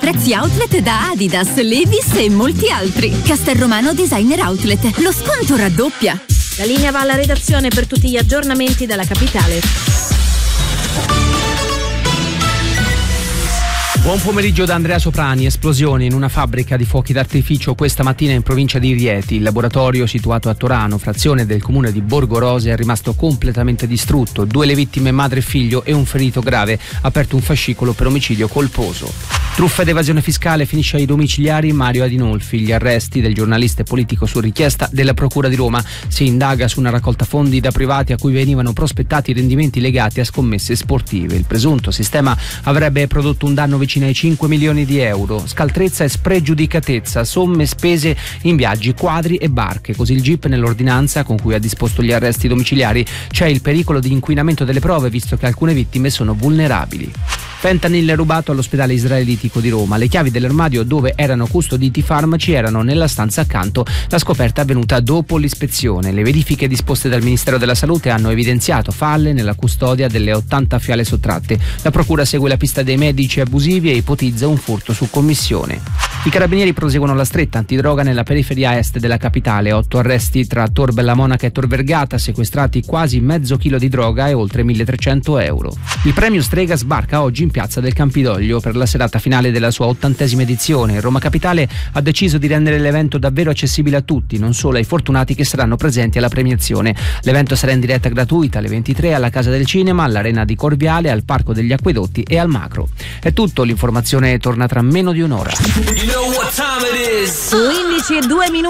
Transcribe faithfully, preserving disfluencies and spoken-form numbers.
prezzi outlet da Adidas, Levi's e molti altri. Castelromano Designer Outlet, lo sconto raddoppia. La linea va alla redazione per tutti gli aggiornamenti dalla capitale. Buon pomeriggio da Andrea Soprani. Esplosione in una fabbrica di fuochi d'artificio questa mattina in provincia di Rieti. Il laboratorio, situato a Torano, frazione del comune di Borgo Rose, è rimasto completamente distrutto. Due le vittime, madre e figlio, e un ferito grave. Aperto un fascicolo per omicidio colposo. Truffa ed evasione fiscale, finisce ai domiciliari Mario Adinolfi. Gli arresti del giornalista e politico su richiesta della Procura di Roma. Si indaga su una raccolta fondi da privati a cui venivano prospettati rendimenti legati a scommesse sportive. Il presunto sistema avrebbe prodotto un danno vicino ai cinque milioni di euro. Scaltrezza e spregiudicatezza, somme spese in viaggi, quadri e barche. Così il G I P nell'ordinanza con cui ha disposto gli arresti domiciliari. C'è il pericolo di inquinamento delle prove, visto che alcune vittime sono vulnerabili. Fentanyl rubato all'ospedale israelitico di Roma. Le chiavi dell'armadio dove erano custoditi i farmaci erano nella stanza accanto. La scoperta è avvenuta dopo l'ispezione. Le verifiche disposte dal Ministero della Salute hanno evidenziato falle nella custodia delle ottanta fiale sottratte. La procura segue la pista dei medici abusivi e ipotizza un furto su commissione. I carabinieri proseguono la stretta antidroga nella periferia est della capitale. Otto arresti tra Tor Bella Monaca e Tor Vergata, sequestrati quasi mezzo chilo di droga e oltre milletrecento euro. Il premio Strega sbarca oggi in piazza del Campidoglio per la serata finale della sua ottantesima edizione. Roma Capitale ha deciso di rendere l'evento davvero accessibile a tutti, non solo ai fortunati che saranno presenti alla premiazione. L'evento sarà in diretta gratuita alle ventitré alla Casa del Cinema, all'Arena di Corviale, al Parco degli Acquedotti e al Macro. È tutto, l'informazione torna tra meno di un'ora. undici e due minuti.